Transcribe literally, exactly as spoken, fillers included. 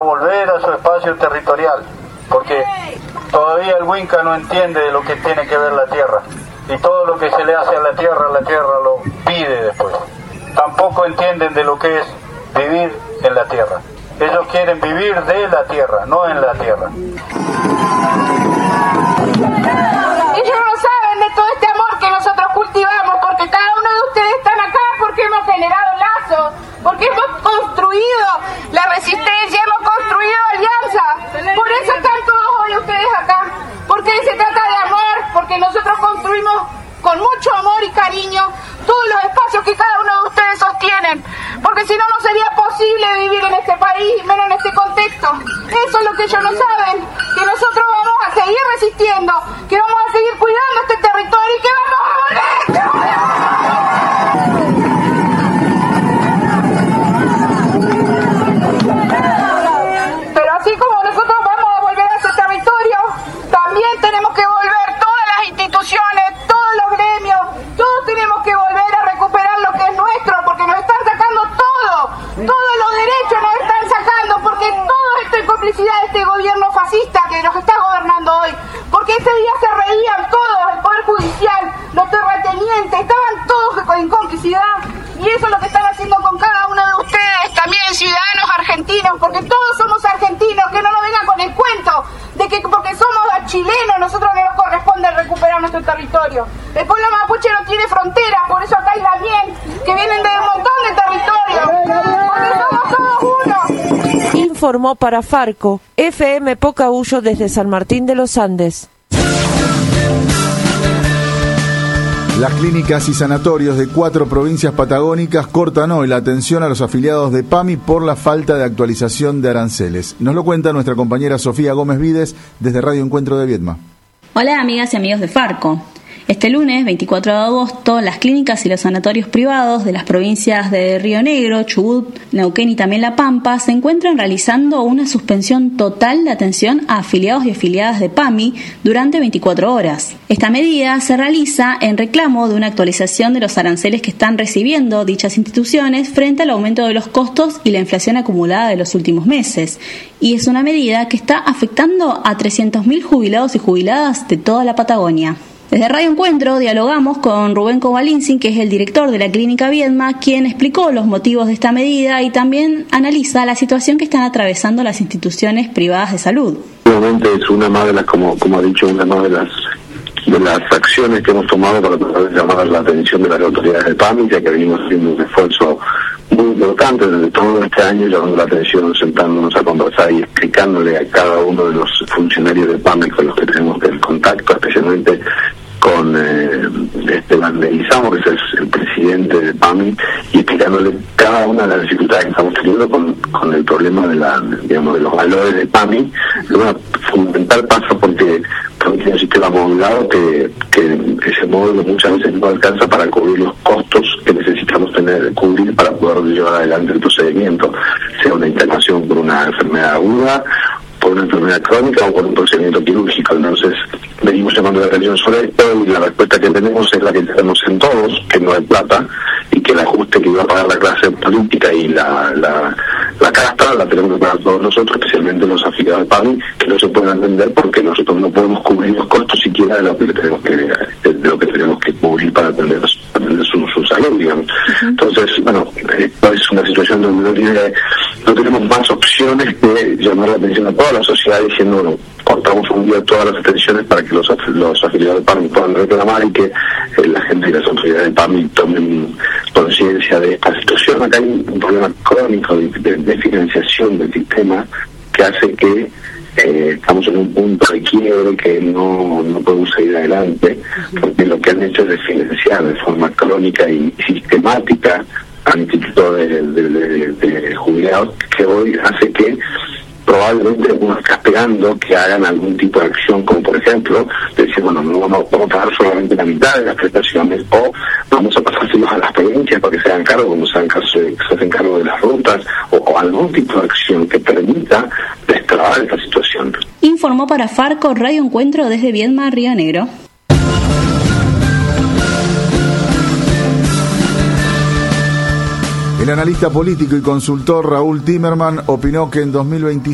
volver a su espacio territorial, porque todavía el Huinca no entiende de lo que tiene que ver la tierra, y todo lo que se le hace a la tierra, la tierra lo pide después. Tampoco entienden de lo que es vivir en la tierra. Ellos quieren vivir de la tierra, no en la tierra. Ellos no saben de todo este amor que nosotros cultivamos, porque cada uno de ustedes están acá porque hemos generado lazos, porque hemos construido la resistencia, hemos construido alianza. Por eso están todos hoy ustedes acá, porque se trata de amor, porque nosotros construimos con mucho amor y cariño todos los espacios que cada uno de ustedes sostienen, porque si no, no sería posible vivir en este país, menos en este contexto. Eso es lo que ellos no saben, que nosotros vamos a seguir resistiendo, que vamos a seguir cuidando este territorio y que vamos a volver. Pero así como nosotros vamos a volver a ese territorio, también tenemos que volver todas las instituciones, todos los gremios, todos tenemos que volver a recuperar lo que es nuestro, porque nos están sacando todo, todos los derechos nos están sacando, porque todo esto es complicidad de este gobierno fascista que nos está gobernando hoy, porque ese día se reían todos, el Poder Judicial, los terratenientes, estaban todos en complicidad, y eso es lo que están haciendo con cada uno de ustedes, también ciudadanos argentinos, porque todos somos argentinos, que no nos vengan con el cuento de que porque somos chilenos nosotros no nos corresponde recuperar nuestro territorio. El pueblo mapuche no tiene fronteras, por eso acá hay también que vienen de un montón de territorios, porque somos todos uno. Informó para Farco, F M Pocahuyo desde San Martín de los Andes. Las clínicas y sanatorios de cuatro provincias patagónicas cortan hoy la atención a los afiliados de PAMI por la falta de actualización de aranceles. Nos lo cuenta nuestra compañera Sofía Gómez Vides desde Radio Encuentro de Viedma. Hola amigas y amigos de Farco. Este lunes, veinticuatro de agosto, las clínicas y los sanatorios privados de las provincias de Río Negro, Chubut, Neuquén y también La Pampa se encuentran realizando una suspensión total de atención a afiliados y afiliadas de PAMI durante veinticuatro horas. Esta medida se realiza en reclamo de una actualización de los aranceles que están recibiendo dichas instituciones frente al aumento de los costos y la inflación acumulada de los últimos meses. Y es una medida que está afectando a trescientos mil jubilados y jubiladas de toda la Patagonia. Desde Radio Encuentro dialogamos con Rubén Kovalinsin, que es el director de la Clínica Viedma, quien explicó los motivos de esta medida y también analiza la situación que están atravesando las instituciones privadas de salud. Obviamente es una más de las, como, como ha dicho, una más de las de las acciones que hemos tomado para tratar de llamar la atención de las autoridades de PAMI, ya que venimos haciendo un esfuerzo muy importante desde todo este año, llamando la atención, sentándonos a conversar y explicándole a cada uno de los funcionarios de PAMI con los que tenemos el contacto, especialmente con eh, Esteban Leguizamo, que es el, el presidente de PAMI, y explicándole cada una de las dificultades que estamos teniendo con, con el problema de la, digamos, de los valores de PAMI. Lo fundamental pasa porque PAMI tiene un sistema modulado que, que ese módulo muchas veces no alcanza para cubrir los costos que necesitamos tener cubrir para poder llevar adelante el procedimiento, sea una internación por una enfermedad aguda, por una enfermedad crónica o por un procedimiento quirúrgico. Entonces venimos llamando la atención sobre esto y la respuesta que tenemos es la que tenemos en todos, que no hay plata y que el ajuste que iba a pagar la clase política y la, la, la casta la tenemos que pagar todos nosotros, especialmente los afiliados de PAMI, que no se pueden atender porque nosotros no podemos cubrir los costos siquiera de lo que tenemos que, de lo que tenemos que cubrir para atender, atender su, su salud, digamos. Uh-huh. Entonces, bueno, esto es una situación donde no, tiene, no tenemos más opciones que llamar la atención a toda la sociedad diciendo, bueno, cortamos un día todas las atenciones para que los, los afiliados de PAMI puedan reclamar y que eh, la gente y las autoridades de PAMI tomen conciencia de esta situación. Acá hay un problema crónico de, de, de financiación del sistema que hace que eh, estamos en un punto de quiebre que no, no podemos seguir adelante, porque lo que han hecho es desfinanciar de forma crónica y sistemática al Instituto de, de, de, de Jubilados, que hoy hace que probablemente uno está esperando que hagan algún tipo de acción, como por ejemplo, decir, bueno, no vamos, vamos a pagar solamente la mitad de las prestaciones, o vamos a pasárselos a las provincias para que se hagan cargo, como se hagan, caso, se hacen cargo de las rutas, o, o algún tipo de acción que permita destrabar esta situación. Informó para Farco Radio Encuentro desde Viedma, Río Negro. El analista político y consultor Raúl Timerman opinó que en dos mil veinticinco